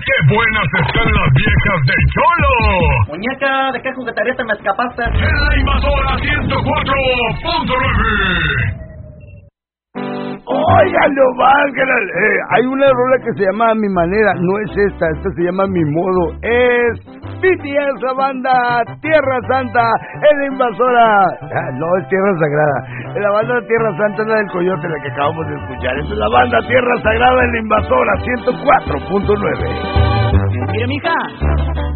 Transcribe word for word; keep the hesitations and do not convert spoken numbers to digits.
¡Qué buenas están las viejas del Cholo! Muñeca, ¿de qué juguetería te me escapaste? ¡En la Invasora ciento cuatro punto nueve! Oigan, nomás, eh, hay una rola que se llama A Mi Manera, no es esta, esta se llama Mi Modo, es B T S, la banda Tierra Santa, en la Invasora, ah, no, es Tierra Sagrada, la banda Tierra Santa es la del Coyote, la que acabamos de escuchar, esa es la banda Tierra Sagrada en la Invasora ciento cuatro punto nueve. Mire, mija,